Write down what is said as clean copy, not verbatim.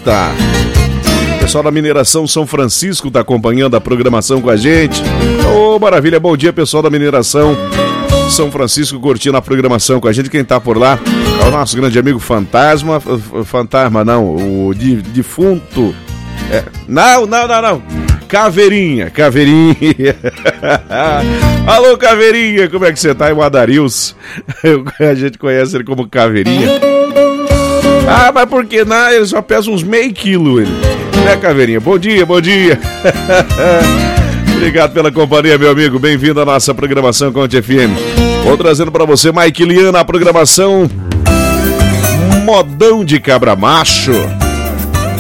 Paulista. Pessoal da Mineração São Francisco está acompanhando a programação com a gente. Ô, maravilha, bom dia, pessoal da Mineração São Francisco curtindo a programação com a gente. Quem tá por lá é o nosso grande amigo Fantasma. Fantasma não, o defunto. Não. Caveirinha. Alô, Caveirinha, como é que você tá? É o Adarilson. A gente conhece ele como Caveirinha. Ah, mas por que não? Ele só pesa uns meio quilo, ele. Né, Caveirinha? Bom dia. Obrigado pela companhia, meu amigo. Bem-vindo à nossa programação Conte FM. Vou trazendo para você, Mike Liana, a programação Modão de Cabra Macho.